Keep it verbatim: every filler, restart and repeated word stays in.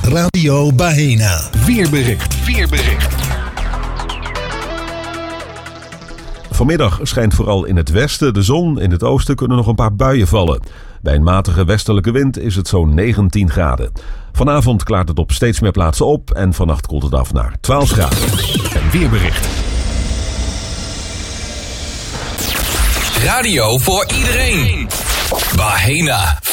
Radio Bahena. Weerbericht. Weerbericht. Vanmiddag schijnt vooral in het westen de zon. In het oosten kunnen nog een paar buien vallen. Bij een matige westelijke wind is het zo'n negentien graden. Vanavond klaart het op steeds meer plaatsen op en vannacht koelt het af naar twaalf graden. En weerbericht. Radio voor iedereen. Bahena.